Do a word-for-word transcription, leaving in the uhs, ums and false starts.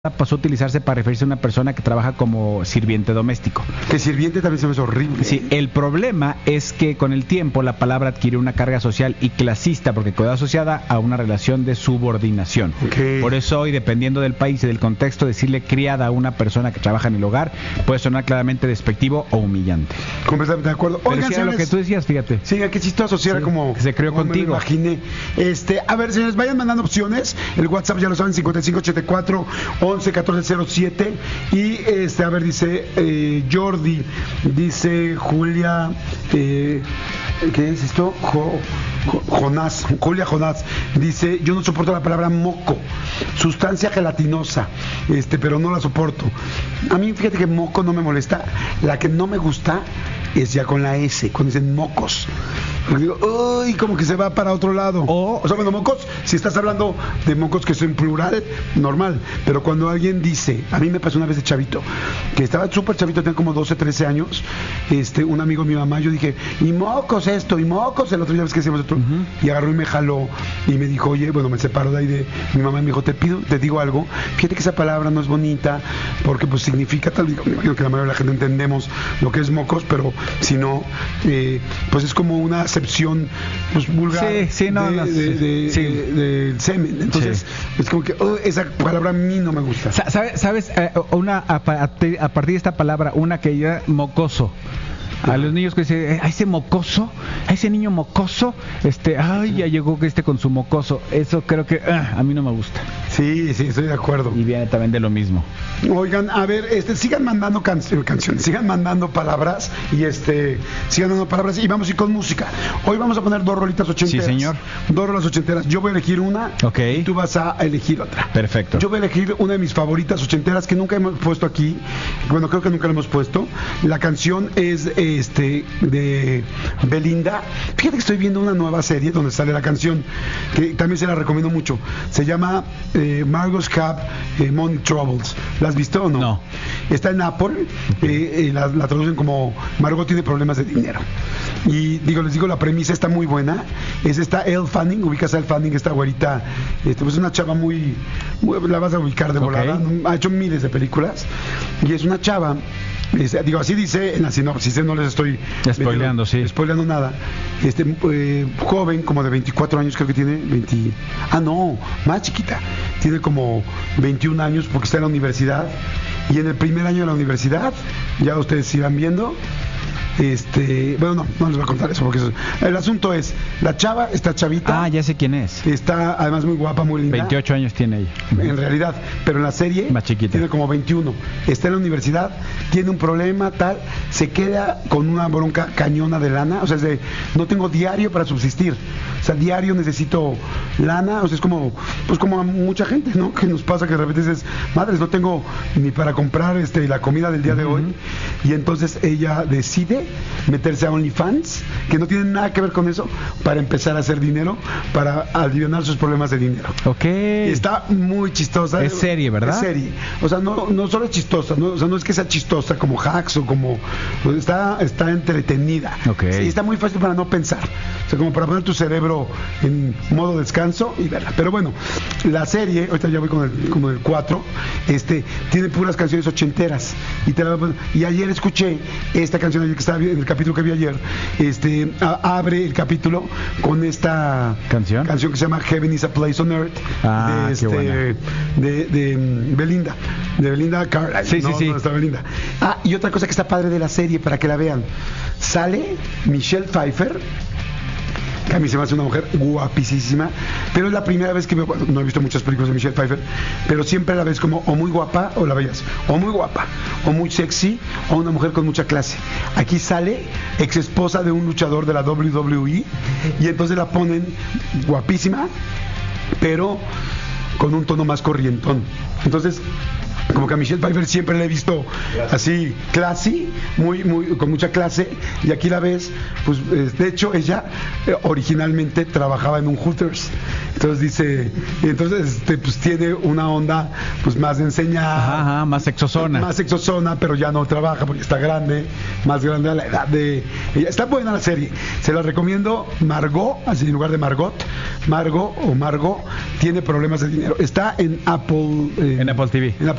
pasó a utilizarse para referirse a una persona que trabaja como sirviente doméstico. Que sirviente también se me hace horrible. Sí, el problema es que con el tiempo la palabra adquirió una carga social y clasista porque quedó asociada a una relación de subordinación. Okay. Por eso hoy, dependiendo del país y del contexto, decirle criada a una persona que trabaja en el hogar puede sonar claramente despectivo o humillante. Completamente de acuerdo. Pero si era lo que tú decías, fíjate. Sí, qué chistoso, si sí, era como que se creó como contigo. Me lo imaginé. Este, a ver, señores, vayan mandando opciones. El WhatsApp ya lo saben, cincuenta y cinco ochenta y cuatro once catorce cero siete. Y este, a ver, dice eh, Jordi, dice Julia, eh, ¿qué es esto? Jo, jo, Jonás, Julia Jonás, dice, yo no soporto la palabra moco, sustancia gelatinosa, este, pero no la soporto. A mí, fíjate que moco no me molesta. La que no me gusta es ya con la S, cuando dicen mocos. Porque digo, uy, como que se va para otro lado. O, o sea, bueno, mocos, si estás hablando de mocos que son plural, normal. Pero cuando alguien dice, a mí me pasó una vez de chavito, que estaba súper chavito, tenía como doce, trece años, este, un amigo de mi mamá, yo dije, y mocos esto, y mocos, el otro día ves que hacíamos otro, uh-huh. Y agarró y me jaló, y me dijo, oye, bueno, me separó de ahí de mi mamá, y me dijo, te pido, te digo algo, fíjate que esa palabra no es bonita, porque pues significa tal, digo, me imagino que la mayoría de la gente entendemos lo que es mocos, pero si no, eh, pues es como una acepción pues vulgar sí, sí, no, de, las, de, de, sí. de, de, de semen. Entonces sí. Es como que oh, esa palabra a mí no me gusta. ¿Sabes? ¿Sabes? Eh, una a, a, a partir de esta palabra, una que ya mocoso. A los niños que dicen, a ese mocoso, a ese niño mocoso, este, ay, ya llegó este con su mocoso. Eso creo que uh, a mí no me gusta. Sí, sí, estoy de acuerdo. Y viene también de lo mismo. Oigan, a ver, este, sigan mandando can canciones, sigan mandando palabras y este, sigan mandando palabras y vamos a ir con música. Hoy vamos a poner dos rolitas ochenteras. Sí, señor. Dos rolas ochenteras. Yo voy a elegir una okay. Y tú vas a elegir otra. Perfecto. Yo voy a elegir una de mis favoritas ochenteras que nunca hemos puesto aquí. Bueno, creo que nunca la hemos puesto. La canción es este de Belinda. Fíjate que estoy viendo una nueva serie donde sale la canción, que también se la recomiendo mucho. Se llama eh, Margot's Have eh, Money Troubles. ¿La has visto o no? No. Está en Apple. Eh, eh, la, la traducen como Margot tiene problemas de dinero. Y digo, les digo, la premisa está muy buena. Es esta Elle Fanning, ubicas a Elle Fanning, esta güerita, este, pues es una chava muy, muy, la vas a ubicar de volada. Okay. Ha hecho miles de películas y es una chava. Este, digo, así dice en la sinopsis, no les estoy spoileando, sí. spoileando nada. Este eh, joven, como de veinticuatro años, creo que tiene veinte. Ah, no, más chiquita. Tiene como veintiún años porque está en la universidad. Y en el primer año de la universidad, ya ustedes irán viendo. Este, bueno, no, no les voy a contar eso porque eso, el asunto es, la chava, esta chavita. Ah, ya sé quién es. Está además muy guapa, muy linda. veintiocho años tiene ella. En realidad, pero en la serie más chiquita. Tiene como veintiuno. Está en la universidad, tiene un problema, tal, se queda con una bronca cañona de lana, o sea, es de, no tengo diario para subsistir. O sea, diario necesito lana, o sea, es como, pues como a mucha gente, ¿no? Que nos pasa que de repente dices, madres, no tengo ni para comprar este la comida del día de uh-huh. hoy. Y entonces ella decide meterse a OnlyFans, que no tiene nada que ver con eso, para empezar a hacer dinero, para aliviar sus problemas de dinero. Ok. Está muy chistosa. Es serie, ¿verdad? Es serie. O sea, no, no solo es chistosa, no, o sea, no es que sea chistosa como Hacks o como... Pues está, está entretenida. Ok. Sí, está muy fácil para no pensar. O sea, como para poner tu cerebro en modo descanso y verla. Pero bueno, la serie, ahorita ya voy con el, como el cuatro, este, tiene puras canciones ochenteras. Y, te la, y ayer escuché esta canción que está en el capítulo que vi ayer, este a, abre el capítulo con esta canción canción que se llama Heaven is a Place on Earth, ah, de, este, de, de, de um, Belinda, de Belinda Carlisle. Sí, no, sí, sí. No está Belinda. Ah, y otra cosa que está padre de la serie para que la vean, sale Michelle Pfeiffer, que a mí se me hace una mujer guapísima, pero es la primera vez que veo, bueno, no he visto muchas películas de Michelle Pfeiffer, pero siempre la ves como o muy guapa o la veías, o muy guapa, o muy sexy, o una mujer con mucha clase. Aquí sale ex esposa de un luchador de la doble u doble u e y entonces la ponen guapísima, pero con un tono más corrientón. Entonces como que a Michelle Pfeiffer siempre la he visto así, classy, muy, muy, con mucha clase, y aquí la ves, pues, eh, de hecho, ella eh, originalmente trabajaba en un Hooters, entonces dice, y entonces, este, pues, tiene una onda, pues, más de enseñar, Ajá, ajá, más sexosona. más sexosona, pero ya no trabaja porque está grande, más grande a la edad de ella. Está buena la serie, se la recomiendo. Margot, así en lugar de Margot, Margot o Margot, tiene problemas de dinero. Está en Apple, eh, En Apple T V. en Apple